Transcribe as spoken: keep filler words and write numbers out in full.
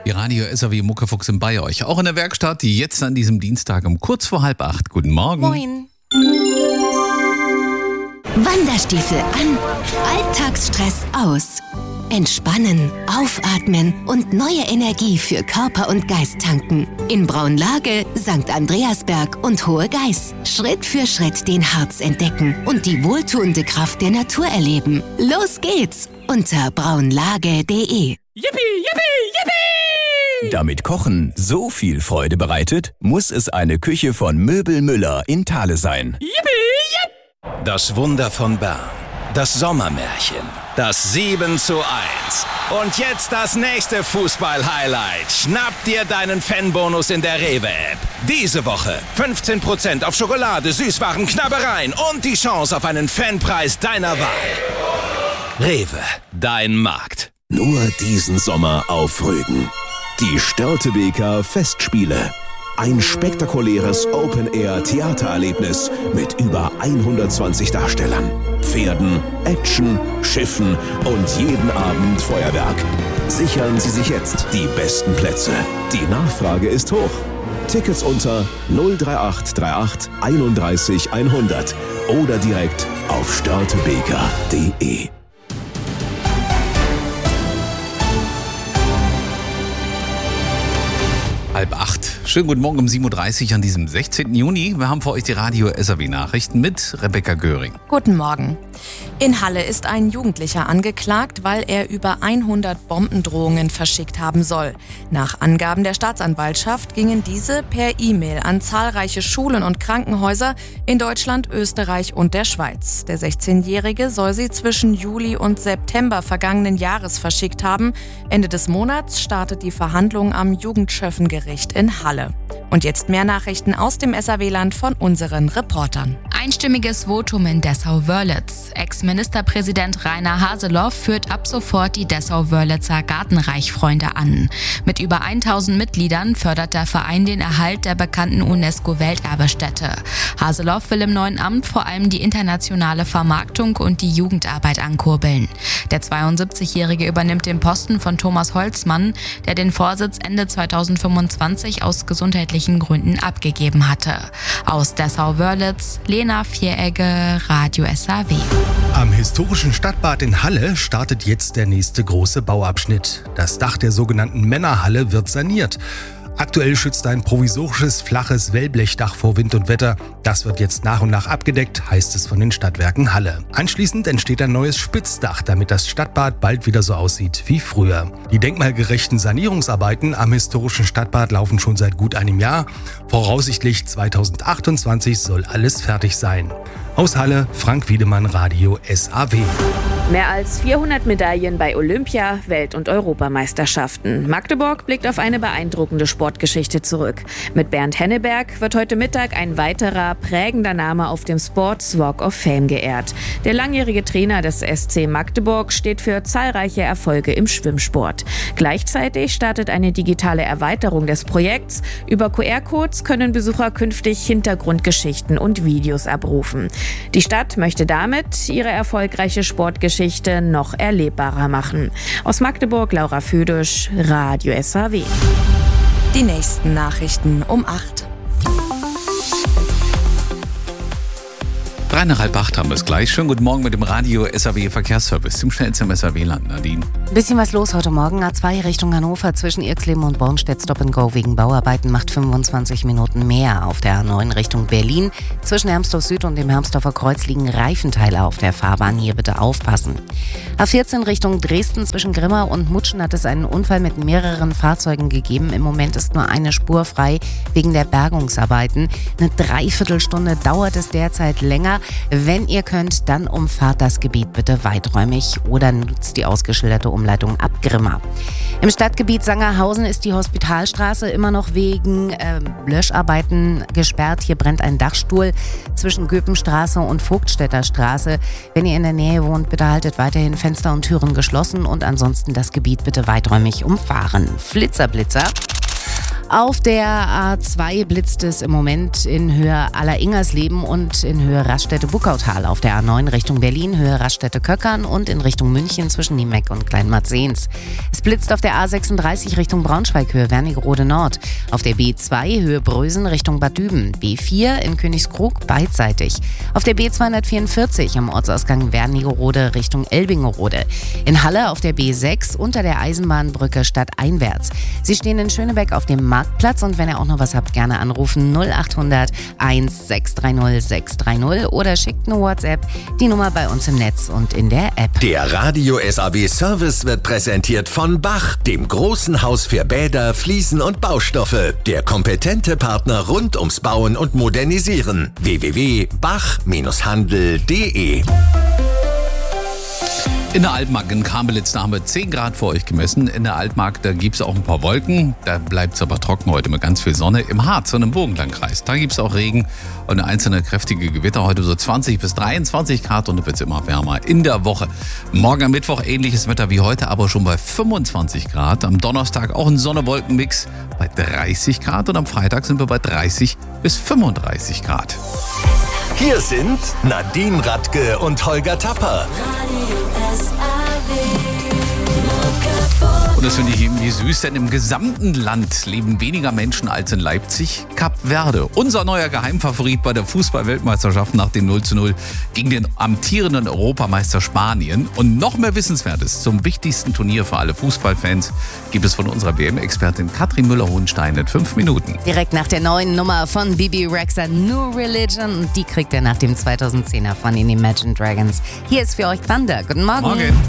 Die Radio S A W Muckefuchs in bei euch. Auch in der Werkstatt, die jetzt an diesem Dienstag um kurz vor halb acht. Guten Morgen. Moin. Wanderstiefel an, Alltagsstress aus. Entspannen, aufatmen und neue Energie für Körper und Geist tanken. In Braunlage, Sankt Andreasberg und Hohe Geiß. Schritt für Schritt den Harz entdecken und die wohltuende Kraft der Natur erleben. Los geht's unter braunlage punkt de. Yippie, yippie, yippie! Damit Kochen so viel Freude bereitet, muss es eine Küche von Möbel Müller in Thale sein. Yippie, yipp! Das Wunder von Bern. Das Sommermärchen. Das sieben zu eins. Und jetzt das nächste Fußball-Highlight. Schnapp dir deinen Fanbonus in der Rewe-App. Diese Woche fünfzehn Prozent auf Schokolade, Süßwaren, Knabbereien und die Chance auf einen Fanpreis deiner Wahl. Rewe, dein Markt. Nur diesen Sommer auf Rügen. Die Störtebeker Festspiele. Ein spektakuläres Open-Air-Theatererlebnis mit über hundertzwanzig Darstellern, Pferden, Action, Schiffen und jeden Abend Feuerwerk. Sichern Sie sich jetzt die besten Plätze. Die Nachfrage ist hoch. Tickets unter null drei acht drei acht einunddreißig hundert oder direkt auf störtebeker punkt de. Halb acht. Schönen guten Morgen um sieben Uhr dreißig an diesem sechzehnten Juni. Wir haben für euch die Radio S A W Nachrichten mit Rebecca Göring. Guten Morgen. In Halle ist ein Jugendlicher angeklagt, weil er über hundert Bombendrohungen verschickt haben soll. Nach Angaben der Staatsanwaltschaft gingen diese per E-Mail an zahlreiche Schulen und Krankenhäuser in Deutschland, Österreich und der Schweiz. Der sechzehnjährige soll sie zwischen Juli und September vergangenen Jahres verschickt haben. Ende des Monats startet die Verhandlung am Jugendschöffengericht in Halle. Und jetzt mehr Nachrichten aus dem S A W-Land von unseren Reportern. Einstimmiges Votum in Dessau-Wörlitz. Ex-Ministerpräsident Rainer Haseloff führt ab sofort die Dessau-Wörlitzer Gartenreichfreunde an. Mit über tausend Mitgliedern fördert der Verein den Erhalt der bekannten UNESCO-Welterbestätte. Haseloff will im neuen Amt vor allem die internationale Vermarktung und die Jugendarbeit ankurbeln. Der zweiundsiebzigjährige übernimmt den Posten von Thomas Holzmann, der den Vorsitz Ende zweitausendfünfundzwanzig aus gesundheitlichen Gründen abgegeben hatte. Aus Dessau-Wörlitz, Lena Vieregge, Radio S A W. Am historischen Stadtbad in Halle startet jetzt der nächste große Bauabschnitt. Das Dach der sogenannten Männerhalle wird saniert. Aktuell schützt ein provisorisches, flaches Wellblechdach vor Wind und Wetter. Das wird jetzt nach und nach abgedeckt, heißt es von den Stadtwerken Halle. Anschließend entsteht ein neues Spitzdach, damit das Stadtbad bald wieder so aussieht wie früher. Die denkmalgerechten Sanierungsarbeiten am historischen Stadtbad laufen schon seit gut einem Jahr. Voraussichtlich zweitausendachtundzwanzig soll alles fertig sein. Aus Halle, Frank Wiedemann, Radio S A W. Mehr als vierhundert Medaillen bei Olympia-, Welt- und Europameisterschaften. Magdeburg blickt auf eine beeindruckende Sportgeschichte zurück. Mit Bernd Henneberg wird heute Mittag ein weiterer prägender Name auf dem Sports Walk of Fame geehrt. Der langjährige Trainer des S C Magdeburg steht für zahlreiche Erfolge im Schwimmsport. Gleichzeitig startet eine digitale Erweiterung des Projekts. Über Q R-Codes können Besucher künftig Hintergrundgeschichten und Videos abrufen. Die Stadt möchte damit ihre erfolgreiche Sportgeschichte noch erlebbarer machen. Aus Magdeburg, Laura Füdisch, Radio S A W. Die nächsten Nachrichten um acht. Drei nach halb acht haben wir es gleich. Schönen guten Morgen mit dem Radio S A W Verkehrsservice, dem schnellsten im S A W-Land. Nadine. Bisschen was los heute Morgen. A zwei Richtung Hannover zwischen Irxleben und Bornstedt Stop and Go wegen Bauarbeiten macht fünfundzwanzig Minuten mehr. Auf der A neun Richtung Berlin zwischen Hermsdorf Süd und dem Hermsdorfer Kreuz liegen Reifenteile auf der Fahrbahn. Hier bitte aufpassen. A vierzehn Richtung Dresden zwischen Grimma und Mutschen hat es einen Unfall mit mehreren Fahrzeugen gegeben. Im Moment ist nur eine Spur frei wegen der Bergungsarbeiten. Eine Dreiviertelstunde dauert es derzeit länger. Wenn ihr könnt, dann umfahrt das Gebiet bitte weiträumig oder nutzt die ausgeschilderte Umleitung ab Grimma. Im Stadtgebiet Sangerhausen ist die Hospitalstraße immer noch wegen äh, Löscharbeiten gesperrt. Hier brennt ein Dachstuhl zwischen Göpenstraße und Vogtstädter Straße. Wenn ihr in der Nähe wohnt, bitte haltet weiterhin Fenster und Türen geschlossen und ansonsten das Gebiet bitte weiträumig umfahren. Flitzerblitzer. Auf der A zwei blitzt es im Moment in Höhe Aller-Ingersleben und in Höhe Raststätte-Buckautal. Auf der A neun Richtung Berlin, Höhe Raststätte-Köckern und in Richtung München zwischen Niemeck und Kleinmarzens. Es blitzt auf der A sechsunddreißig Richtung Braunschweig, Höhe Wernigerode Nord. Auf der B zwei, Höhe Brösen Richtung Bad Düben. B vier in Königskrug beidseitig. Auf der B zweihundertvierundvierzig am Ortsausgang Wernigerode Richtung Elbingerode. In Halle auf der B sechs unter der Eisenbahnbrücke stadteinwärts. Sie stehen in Schönebeck auf dem Marktplatz und wenn ihr auch noch was habt, gerne anrufen null acht hundert eins sechs drei null sechs drei null oder schickt eine WhatsApp, die Nummer bei uns im Netz und in der App. Der Radio S A W Service wird präsentiert von Bach, dem großen Haus für Bäder, Fliesen und Baustoffe. Der kompetente Partner rund ums Bauen und Modernisieren. w w w punkt bach handel punkt d e. In der Altmark in Kambelitz, da haben wir zehn Grad für euch gemessen. In der Altmark, da gibt es auch ein paar Wolken. Da bleibt es aber trocken heute mit ganz viel Sonne. Im Harz und im Burgenlandkreis, da gibt es auch Regen und einzelne kräftige Gewitter. Heute so zwanzig bis dreiundzwanzig Grad und dann wird es immer wärmer in der Woche. Morgen am Mittwoch ähnliches Wetter wie heute, aber schon bei fünfundzwanzig Grad. Am Donnerstag auch ein Sonne-Wolken-Mix bei dreißig Grad und am Freitag sind wir bei dreißig bis fünfunddreißig Grad. Hier sind Nadine Radke und Holger Tapper. Und das finde ich irgendwie süß, denn im gesamten Land leben weniger Menschen als in Leipzig, Kap Verde. Unser neuer Geheimfavorit bei der Fußball-Weltmeisterschaft nach dem null zu null gegen den amtierenden Europameister Spanien. Und noch mehr Wissenswertes zum wichtigsten Turnier für alle Fußballfans gibt es von unserer W M-Expertin Katrin Müller-Hohenstein in fünf Minuten. Direkt nach der neuen Nummer von Bibi Rexha, New Religion. Und die kriegt er nach dem zweitausendzehner von den Imagine Dragons. Hier ist für euch Thunder. Guten Morgen. Morgen.